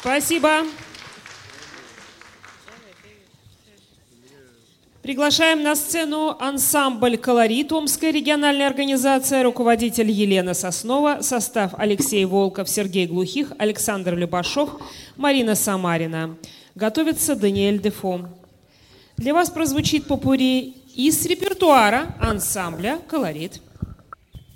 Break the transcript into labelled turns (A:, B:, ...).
A: Спасибо. Приглашаем на сцену ансамбль «Колорит», Омская региональная организация, руководитель Елена Соснова, состав Алексей Волков, Сергей Глухих, Александр Любашов, Марина Самарина. Готовится Даниэль Дефо. Для вас прозвучит попурри из репертуара ансамбля «Колорит».